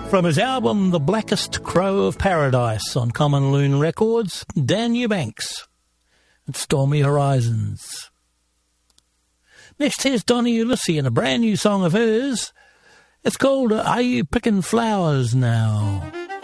From his album The Blackest Crow of Paradise on Common Loon Records, Dan Eubanks and Stormy Horizons. Next, here's Donnie Ulysses and a brand new song of hers. It's called Are You Picking Flowers Now?